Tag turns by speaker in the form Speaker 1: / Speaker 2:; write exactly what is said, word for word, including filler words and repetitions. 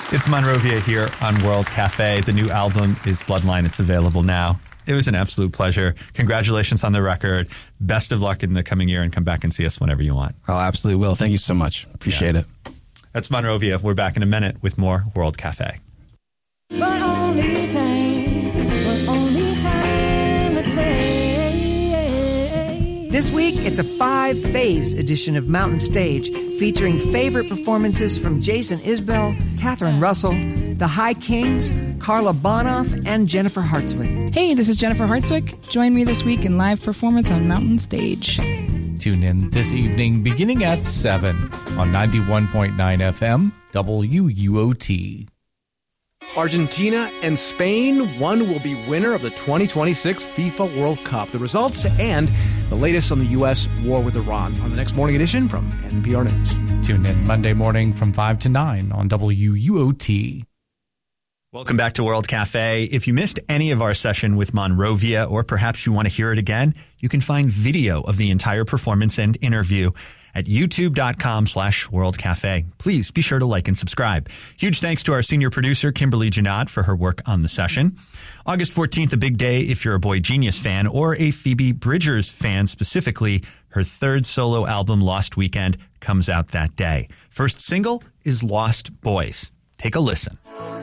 Speaker 1: It's Monrovia here on World Cafe. The new album is Bloodline. It's available now. It was an absolute pleasure. Congratulations on the record. Best of luck in the coming year, and come back and see us whenever you want.
Speaker 2: Oh, absolutely will. Thank you so much. Appreciate
Speaker 1: yeah.
Speaker 2: it.
Speaker 1: That's Monrovia. We're back in a minute with more World Cafe.
Speaker 3: But only time, but only time to take.
Speaker 4: This week, it's a Five Faves edition of Mountain Stage, featuring favorite performances from Jason Isbell, Catherine Russell, the High Kings, Carla Bonoff, and Jennifer Hartswick.
Speaker 5: Hey, this is Jennifer Hartswick. Join me this week in live performance on Mountain Stage.
Speaker 6: Tune in this evening beginning at seven on ninety-one point nine F M W U O T.
Speaker 7: Argentina and Spain, one will be winner of the twenty twenty-six FIFA World Cup. The results and the latest on the U S war with Iran on the next morning edition from N P R News.
Speaker 6: Tune in Monday morning from five to nine on W U O T.
Speaker 1: Welcome back to World Cafe. If you missed any of our session with Monrovia, or perhaps you want to hear it again, you can find video of the entire performance and interview at youtube.com slash World Cafe. Please be sure to like and subscribe. Huge thanks to our senior producer, Kimberly Janot, for her work on the session. August fourteenth, a big day if you're a Boy Genius fan or a Phoebe Bridgers fan specifically. Her third solo album, Lost Weekend, comes out that day. First single is Lost Boys. Take a listen.